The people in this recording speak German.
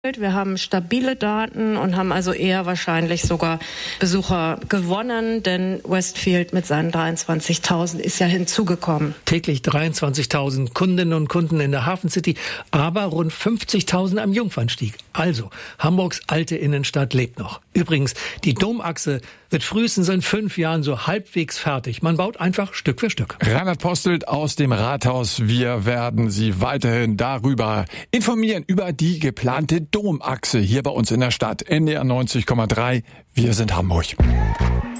Wir haben stabile Daten und haben also eher wahrscheinlich sogar Besucher gewonnen, denn Westfield mit seinen 23.000 ist ja hinzugekommen. Täglich 23.000 Kundinnen und Kunden in der Hafen City, aber rund 50.000 am Jungfernstieg. Also, Hamburgs alte Innenstadt lebt noch. Übrigens, die Domachse wird frühestens in 5 Jahren so halbwegs fertig. Man baut einfach Stück für Stück. Reinhard Postelt aus dem Rathaus. Wir werden Sie weiterhin darüber informieren, über die geplante Domachse hier bei uns in der Stadt. NDR 90,3. Wir sind Hamburg.